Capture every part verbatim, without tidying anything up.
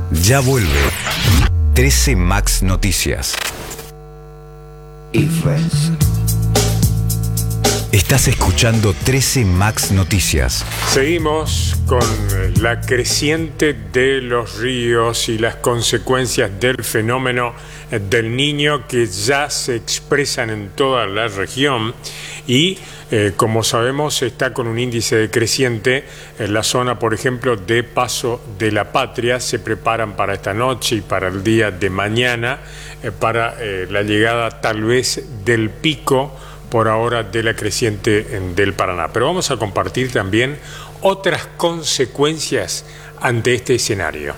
Ya vuelve trece Max Noticias. Influence. Estás escuchando trece Max Noticias. Seguimos con la creciente de los ríos y las consecuencias del fenómeno del Niño que ya se expresan en toda la región y, eh, como sabemos, está con un índice decreciente en la zona, por ejemplo, de Paso de la Patria. Se preparan para esta noche y para el día de mañana eh, para eh, la llegada tal vez del pico por ahora de la creciente del Paraná. Pero vamos a compartir también otras consecuencias ante este escenario.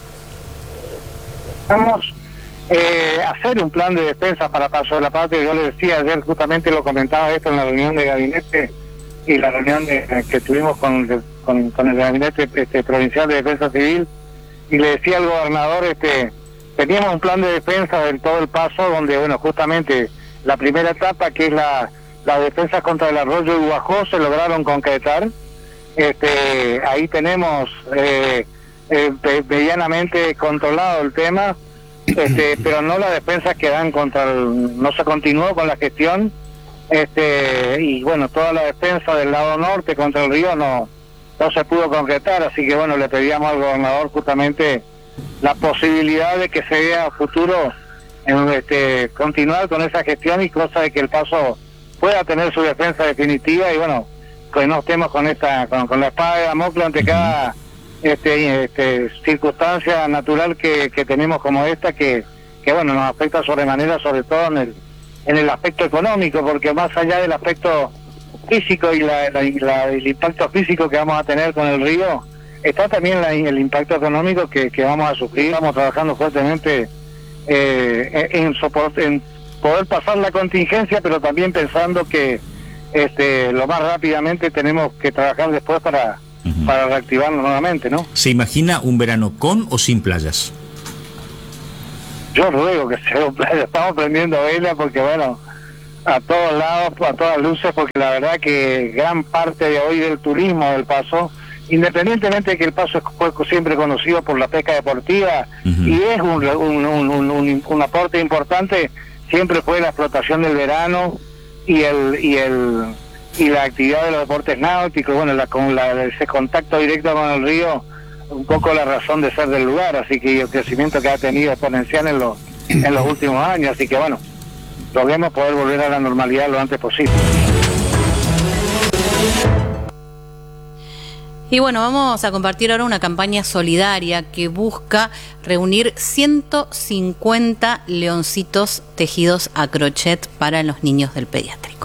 Vamos eh, a hacer un plan de defensa para Paso de la Patria. Yo le decía ayer, justamente lo comentaba esto en la reunión de gabinete y la reunión de, que tuvimos con, con, con el gabinete este, provincial de defensa civil, y le decía al gobernador, este, teníamos un plan de defensa en todo el Paso, donde, bueno, justamente la primera etapa, que es la, la defensa contra el arroyo de Guajó, se lograron concretar. Este, ahí tenemos eh, eh, medianamente controlado el tema, este, pero no las defensas que dan contra el, no se continuó con la gestión, este, y bueno, toda la defensa del lado norte contra el río no, no se pudo concretar, así que bueno, le pedíamos al gobernador justamente la posibilidad de que se vea a futuro en este, continuar con esa gestión, y cosa de que el Paso pueda tener su defensa definitiva, y bueno, que no estemos con esta con, con la espada de Damocles ante cada este, este, circunstancia natural que, que tenemos como esta, que, que bueno, nos afecta sobremanera, sobre todo en el en el aspecto económico, porque más allá del aspecto físico y la, la, la, el impacto físico que vamos a tener con el río, está también la, el impacto económico que, que vamos a sufrir. Estamos trabajando fuertemente Eh, en, soporte, en poder pasar la contingencia, pero también pensando que este, lo más rápidamente tenemos que trabajar después para, uh-huh. para reactivarnos nuevamente, ¿no? ¿Se imagina un verano con o sin playas? Yo ruego que sea un playa. Estamos prendiendo vela porque, bueno, a todos lados, a todas luces, porque la verdad que gran parte de hoy del turismo del Paso, independientemente de que el Paso fue siempre conocido por la pesca deportiva, uh-huh. y es un, un, un, un, un aporte importante, siempre fue la explotación del verano y el y el y la actividad de los deportes náuticos, bueno, la, con la, ese contacto directo con el río, un poco la razón de ser del lugar, así que el crecimiento que ha tenido exponencial en los en los últimos años, así que bueno, logremos poder volver a la normalidad lo antes posible. Y bueno, vamos a compartir ahora una campaña solidaria que busca reunir ciento cincuenta leoncitos tejidos a crochet para los niños del pediátrico.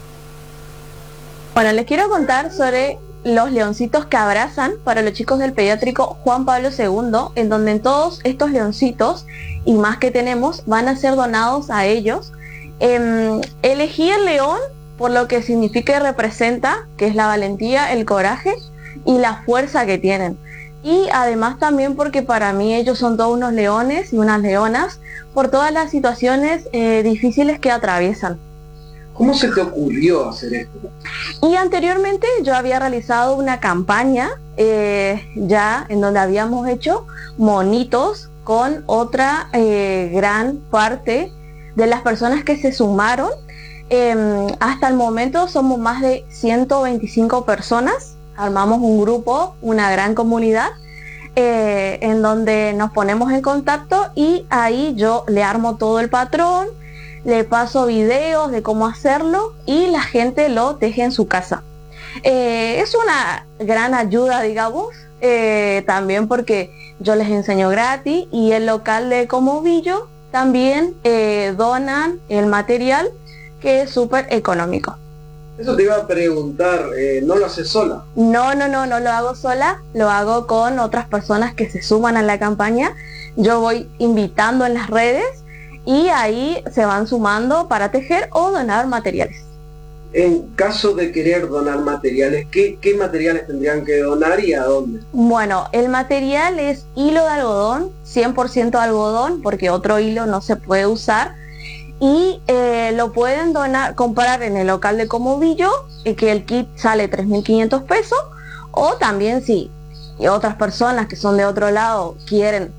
Bueno, les quiero contar sobre los leoncitos que abrazan para los chicos del pediátrico Juan Pablo segundo, en donde todos estos leoncitos y más que tenemos van a ser donados a ellos. Eh, elegí el león por lo que significa y representa, que es la valentía, el coraje y la fuerza que tienen, y además también porque para mí ellos son todos unos leones y unas leonas por todas las situaciones eh, difíciles que atraviesan. ¿Cómo se te ocurrió hacer esto? Y anteriormente yo había realizado una campaña eh, ya en donde habíamos hecho monitos con otra eh, gran parte de las personas que se sumaron. Eh, hasta el momento somos más de ciento veinticinco personas. Armamos un grupo, una gran comunidad, eh, en donde nos ponemos en contacto, y ahí yo le armo todo el patrón, le paso videos de cómo hacerlo y la gente lo teje en su casa. Eh, es una gran ayuda, digamos, eh, también porque yo les enseño gratis, y el local de Comovillo también eh, donan el material, que es súper económico. Eso te iba a preguntar, eh, ¿no lo haces sola? No, no, no, no lo hago sola, lo hago con otras personas que se suman a la campaña. Yo voy invitando en las redes y ahí se van sumando para tejer o donar materiales. En caso de querer donar materiales, ¿qué, qué materiales tendrían que donar y a dónde? Bueno, el material es hilo de algodón, cien por ciento algodón, porque otro hilo no se puede usar. Y eh, lo pueden donar, comprar en el local de Comovillo, y que el kit sale tres mil quinientos pesos, o también si otras personas que son de otro lado quieren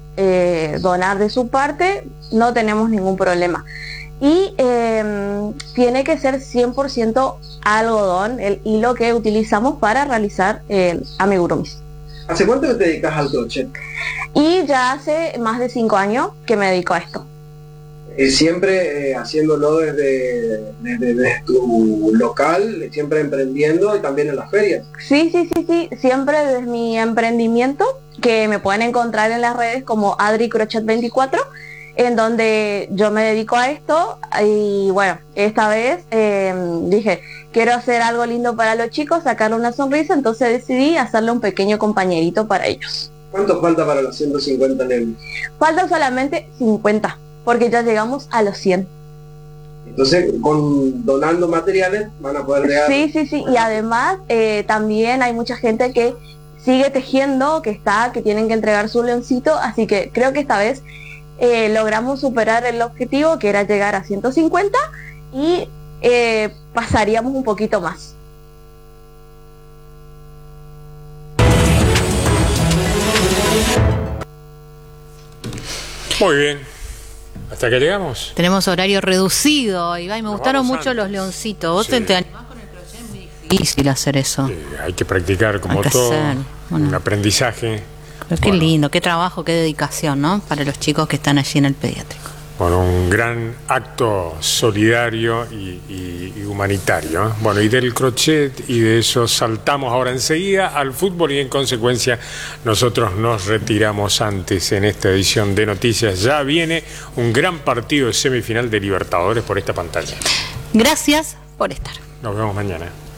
eh, donar de su parte, no tenemos ningún problema. Y eh, tiene que ser cien por ciento algodón, el hilo que utilizamos para realizar el amigurumi. ¿Hace cuánto que te dedicas al crochet? Y ya hace más de cinco años que me dedico a esto. Eh, siempre eh, haciéndolo desde, desde, desde tu local, siempre emprendiendo y también en las ferias. Sí, sí, sí, sí, siempre desde mi emprendimiento, que me pueden encontrar en las redes como Adri Crochet veinticuatro, en donde yo me dedico a esto. Y bueno, esta vez eh, dije, quiero hacer algo lindo para los chicos, sacarle una sonrisa, entonces decidí hacerle un pequeño compañerito para ellos. ¿Cuánto falta para los ciento cincuenta nenes? Faltan solamente cincuenta, porque ya llegamos a los cien. Entonces, con donando materiales van a poder llegar. Sí, sí, sí, y además eh, también hay mucha gente que sigue tejiendo, que está, que tienen que entregar su leoncito, así que creo que esta vez eh, logramos superar el objetivo, que era llegar a ciento cincuenta, y eh, pasaríamos un poquito más. Muy bien. ¿Hasta que llegamos? Tenemos horario reducido, Ibai, me Nos gustaron vamos mucho antes. los leoncitos. ¿Vos Sí. te, te animás con el crochet? Es muy difícil hacer eso. Sí, hay que practicar como Hay que todo. hacer, bueno. Un aprendizaje. Pero qué Bueno. lindo, qué trabajo, qué dedicación, ¿no? Para los chicos que están allí en el pediátrico. Bueno, un gran acto solidario y, y- y humanitario, ¿eh? Bueno, y del crochet y de eso saltamos ahora enseguida al fútbol y en consecuencia nosotros nos retiramos antes en esta edición de Noticias. Ya viene un gran partido de semifinal de Libertadores por esta pantalla. Gracias por estar. Nos vemos mañana.